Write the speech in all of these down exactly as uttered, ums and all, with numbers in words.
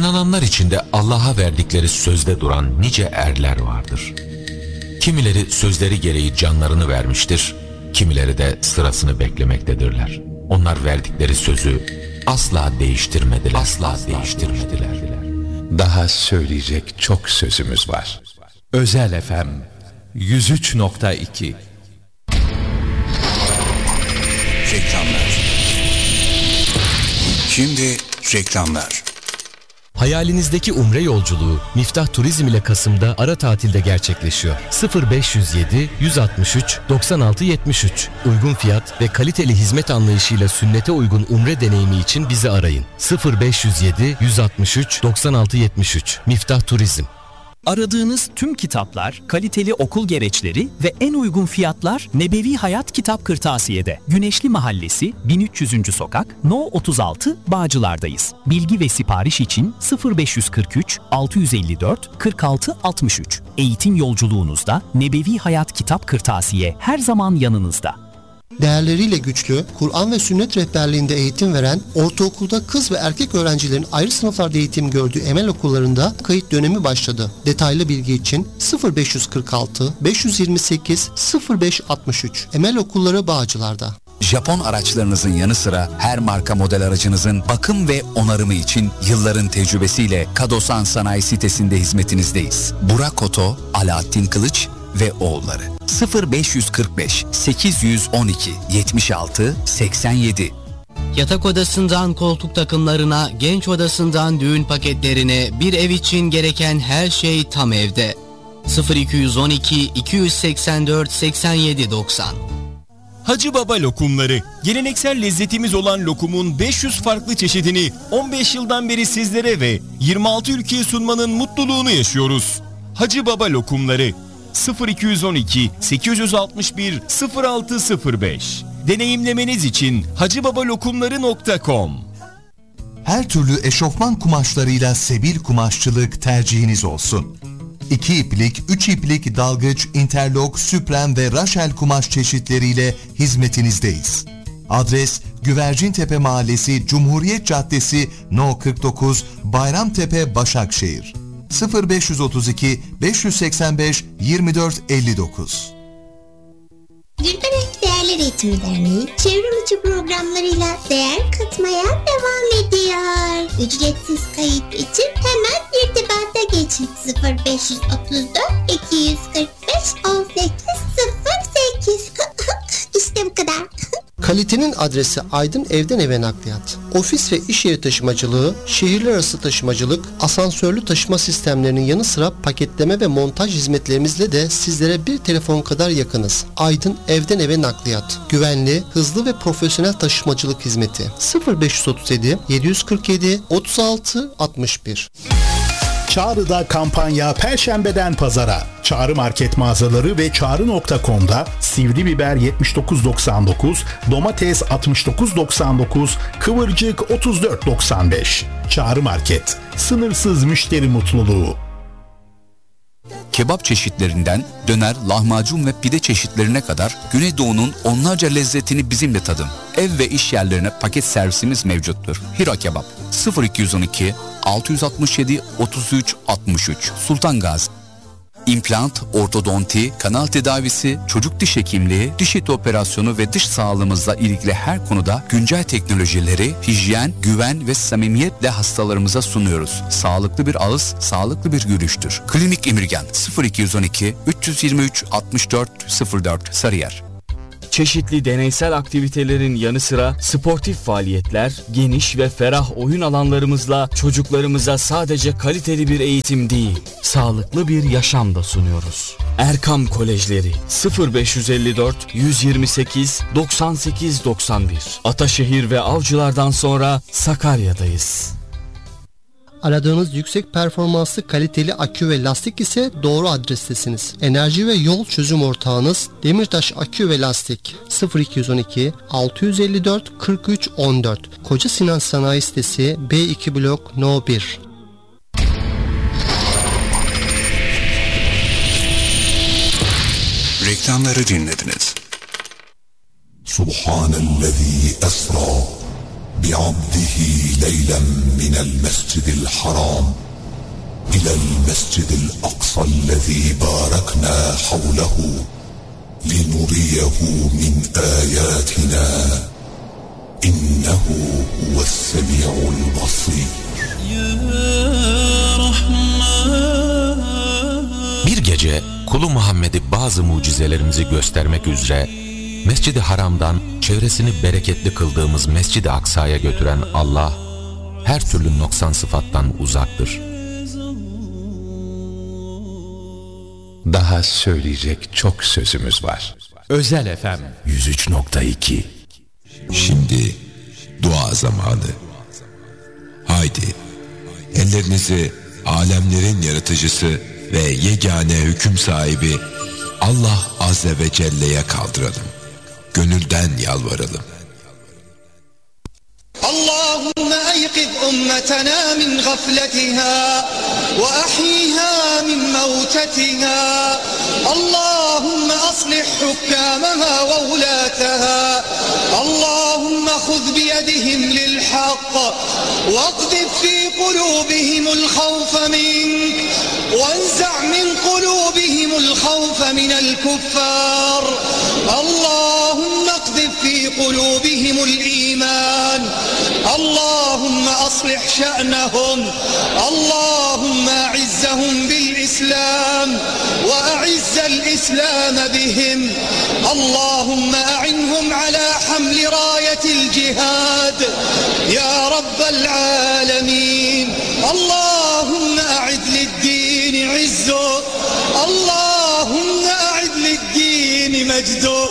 İnananlar içinde Allah'a verdikleri sözde duran nice erler vardır. Kimileri sözleri gereği canlarını vermiştir, kimileri de sırasını beklemektedirler. Onlar verdikleri sözü asla değiştirmediler, asla değiştirmediler. Daha söyleyecek çok sözümüz var. Özel F M yüz üç nokta iki. Reklamlar. Şimdi reklamlar. Hayalinizdeki umre yolculuğu Miftah Turizm ile Kasım'da ara tatilde gerçekleşiyor. sıfır beş yüz yedi yüz altmış üç doksan altı yetmiş üç. Uygun fiyat ve kaliteli hizmet anlayışıyla sünnete uygun umre deneyimi için bizi arayın. sıfır beş yüz yedi yüz altmış üç doksan altı yetmiş üç. Miftah Turizm. Aradığınız tüm kitaplar, kaliteli okul gereçleri ve en uygun fiyatlar Nebevi Hayat Kitap Kırtasiye'de. Güneşli Mahallesi, bin üç yüzüncü sokak, No otuz altı, Bağcılar'dayız. Bilgi ve sipariş için sıfır beş kırk üç altı yüz elli dört kırk altı altmış üç. Eğitim yolculuğunuzda Nebevi Hayat Kitap Kırtasiye her zaman yanınızda. Değerleriyle güçlü, Kur'an ve sünnet rehberliğinde eğitim veren, ortaokulda kız ve erkek öğrencilerin ayrı sınıflarda eğitim gördüğü Emel okullarında kayıt dönemi başladı. Detaylı bilgi için sıfır beş kırk altı beş yüz yirmi sekiz sıfır beş altmış üç. Emel Okulları Bağcılar'da. Japon araçlarınızın yanı sıra her marka model aracınızın bakım ve onarımı için yılların tecrübesiyle Kadosan Sanayi sitesinde hizmetinizdeyiz. Burak Oto, Alaaddin Kılıç ve oğulları. sıfır beş kırk beş sekiz yüz on iki yetmiş altı seksen yedi. Yatak odasından koltuk takımlarına, genç odasından düğün paketlerine, bir ev için gereken her şey tam evde. sıfır iki on iki iki seksen dört seksen yedi doksan. Hacı Baba lokumları. Geleneksel lezzetimiz olan lokumun beş yüz farklı çeşidini on beş yıldan beri sizlere ve yirmi altı ülkeye sunmanın mutluluğunu yaşıyoruz. Hacı Baba lokumları. sıfır iki on iki sekiz yüz altmış bir sıfır altı sıfır beş. Deneyimlemeniz için hacibabalokumları nokta com. Her türlü eşofman kumaşlarıyla Sebil Kumaşçılık tercihiniz olsun. İki iplik, üç iplik, dalgıç, interlok, süpren ve raşel kumaş çeşitleriyle hizmetinizdeyiz. Adres Güvercintepe Mahallesi, Cumhuriyet Caddesi, No kırk dokuz, Bayramtepe, Başakşehir. sıfır beş otuz iki beş seksen beş yirmi dört elli dokuz. Gülbenek Değerler Eğitimi Derneği çevrimiçi programlarıyla değer katmaya devam ediyor. Ücretsiz kayıt için hemen irtibata geçin. sıfır beş otuz dört iki yüz kırk beş on sekiz sıfır sekiz. İşte bu kadar. Kalitenin adresi Aydın Evden Eve Nakliyat. Ofis ve iş yeri taşımacılığı, şehirler arası taşımacılık, asansörlü taşıma sistemlerinin yanı sıra paketleme ve montaj hizmetlerimizle de sizlere bir telefon kadar yakınız. Aydın Evden Eve Nakliyat. Güvenli, hızlı ve profesyonel taşımacılık hizmeti. sıfır beş otuz yedi yedi kırk yedi otuz altı altmış bir. Çağrı'da kampanya Perşembeden Pazara. Çağrı Market mağazaları ve çağrı nokta com'da sivri biber yetmiş dokuz doksan dokuz, domates altmış dokuz doksan dokuz, kıvırcık otuz dört doksan beş. Çağrı Market. Sınırsız müşteri mutluluğu. Kebap çeşitlerinden döner, lahmacun ve pide çeşitlerine kadar Güneydoğu'nun onlarca lezzetini bizimle tadın. Ev ve iş yerlerine paket servisimiz mevcuttur. Hira Kebap sıfır iki on iki altı altı yedi otuz üç altmış üç Sultan Gazi. İmplant, ortodonti, kanal tedavisi, çocuk diş hekimliği, diş eti operasyonu ve dış sağlığımızla ilgili her konuda güncel teknolojileri, hijyen, güven ve samimiyetle hastalarımıza sunuyoruz. Sağlıklı bir ağız, sağlıklı bir gülüştür. Klinik Emirgan sıfır iki on iki üç yirmi üç altmış dört sıfır dört Sarıyer. Çeşitli deneysel aktivitelerin yanı sıra sportif faaliyetler, geniş ve ferah oyun alanlarımızla çocuklarımıza sadece kaliteli bir eğitim değil, sağlıklı bir yaşam da sunuyoruz. Erkam Kolejleri sıfır beş elli dört yüz yirmi sekiz doksan sekiz doksan bir. Ataşehir ve Avcılar'dan sonra Sakarya'dayız. Aradığınız yüksek performanslı kaliteli akü ve lastik ise doğru adrestesiniz. Enerji ve yol çözüm ortağınız Demirtaş Akü ve Lastik sıfır iki on iki altı elli dört kırk üç on dört. Koca Sinan Sanayi Sitesi B iki Blok No bir. Reklamları dinlediniz. Subhanellezi esra بعبده ليلا من المسجد الحرام إلى المسجد الأقصى الذي باركنا حوله لنريه من آياتنا إنه هو السميع البصير. Bir gece kulu Muhammed'i bazı mucizelerimizi göstermek üzere Mescid-i Haram'dan çevresini bereketli kıldığımız Mescid-i Aksa'ya götüren Allah her türlü noksan sıfattan uzaktır. Daha söyleyecek çok sözümüz var. Özel F M yüz üç nokta iki. Şimdi dua zamanı. Haydi ellerinizi alemlerin yaratıcısı ve yegane hüküm sahibi Allah Azze ve Celle'ye kaldıralım. Gönülden yalvaralım. اللهم أيقظ أمتنا من غفلتها وأحيها من موتتها اللهم أصلح حكامها وولاتها اللهم خذ بيدهم للحق واقذف في قلوبهم الخوف منك وانزع من قلوبهم الخوف من الكفار اللهم اقذف في قلوبهم الإيمان اللهم أصلح شأنهم اللهم أعزهم بالإسلام وأعز الإسلام بهم اللهم أعنهم على حمل راية الجهاد يا رب العالمين اللهم أعد للدين عزه اللهم أعد للدين مجده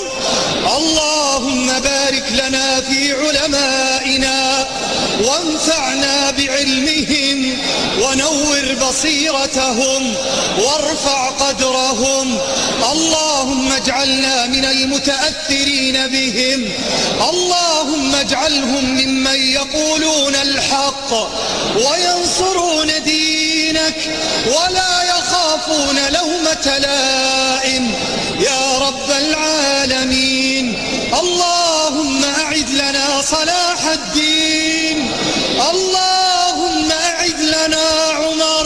اللهم بارك لنا في علمائنا وانفعنا بعلمهم ونور بصيرتهم وارفع قدرهم اللهم اجعلنا من المتأثرين بهم اللهم اجعلهم ممن يقولون الحق وينصرون دينك ولا يخافون لومة لائم يا رب العالمين اللهم أعد لنا صلاح الدين اللهم أعد لنا عمر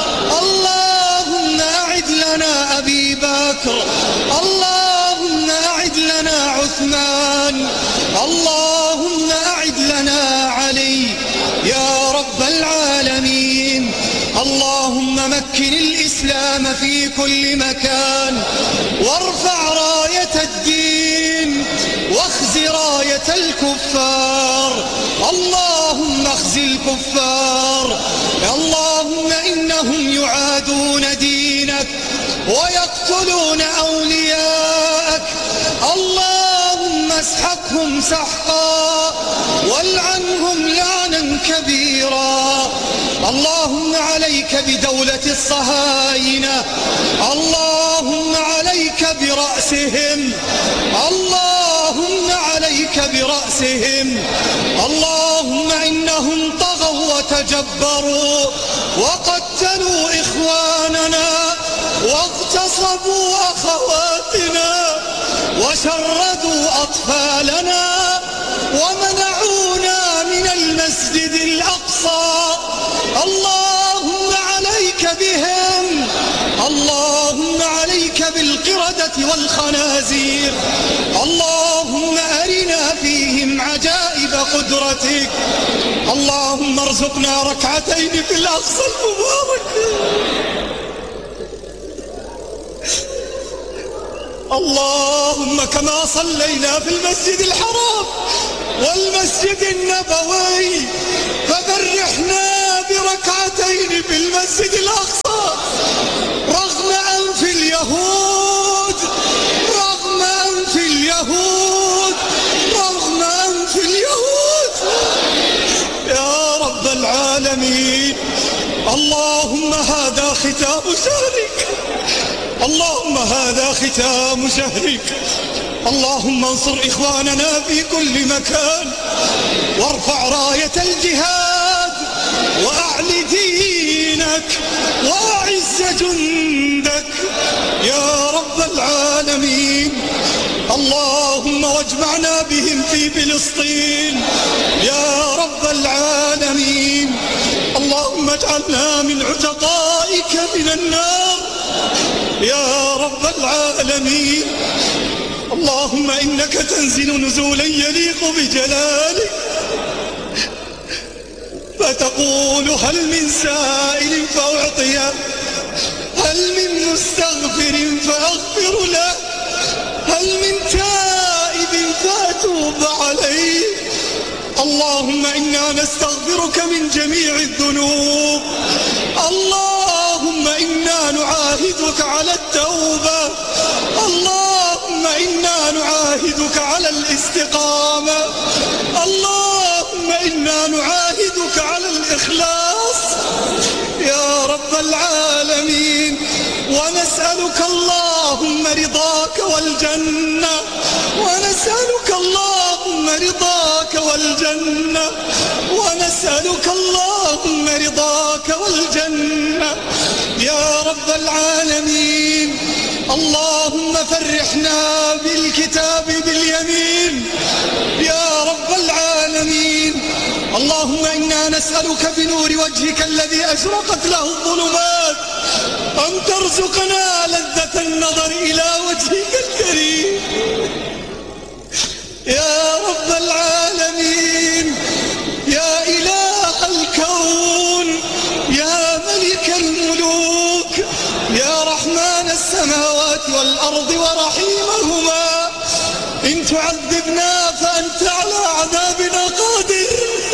اللهم أعد لنا أبي بكر اللهم أعد لنا عثمان اللهم أعد لنا علي يا رب العالمين اللهم مكن الإسلام في كل مكان وارفع راية الدين واخز راية الكفار اللهم اخز الكفار اللهم إنهم يعادون دينك ويقتلون أولياءك اللهم اسحقهم سحقا والعنهم لعنا كبيرا اللهم عليك بدولة الصهاينة اللهم عليك برأسهم اللهم عليك برأسهم اللهم إنهم طغوا وتجبروا وقتلوا إخواننا واغتصبوا أخواتنا وشردوا أطفالنا ومنعونا من المسجد الأقصى اللهم عليك بهم اللهم عليك بالقردة والخنازير اللهم أرنا فيهم عجائب قدرتك اللهم ارزقنا ركعتين في الأقصى المبارك اللهم كما صلينا في المسجد الحرام والمسجد النبوي فبرحنا بركعتين في المسجد الأقصى رغم أنف اليهود رغم أنف اليهود رغم أنف اليهود يا رب العالمين اللهم هذا ختام شهرك اللهم هذا ختام شهرك اللهم انصر إخواننا في كل مكان وارفع راية الجهاد وأعل دينك وأعز جندك يا رب العالمين اللهم واجمعنا بهم في فلسطين يا العالمين. اللهم اجعلنا من عتقائك من النار يا رب العالمين. اللهم إنك تنزل نزولا يليق بجلالك فتقول هل من سائل فأعطيه، هل من مستغفر فأغفر له، هل من تائب فأتوب عليه. اللهم إنا نستغفرك من جميع الذنوب. اللهم إنا نعاهدك على التوبة. اللهم إنا نعاهدك على الاستقامة. اللهم إنا نعاهدك على الإخلاص يا رب العالمين. ونسألك اللهم رضاك والجنة، ونسألك اللهم رضاك والجنة، ونسألك اللهم رضاك والجنة يا رب العالمين. اللهم فرحنا بالكتاب باليمين يا رب العالمين. اللهم إنا نسألك بنور وجهك الذي أشرقت له الظلمات أن ترزقنا لذة النظر إلى وجهك الكريم يا رب العالمين. يا إله الكون، يا ملك الملوك، يا رحمن السماوات والأرض ورحيمهما، إن تعذبنا فأنت على عذابنا قادر،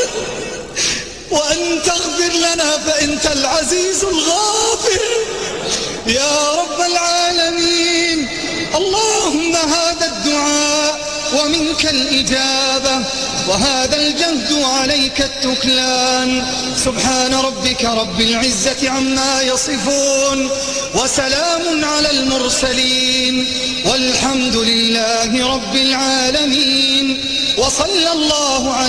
وأن تغفر لنا فأنت العزيز الغافر يا رب العالمين. اللهم هذا الدعاء ومنك الإجابة، وهذا الجهد وعليك التكلان. سبحان ربك رب العزة عما يصفون، وسلام على المرسلين، والحمد لله رب العالمين. وصلى الله على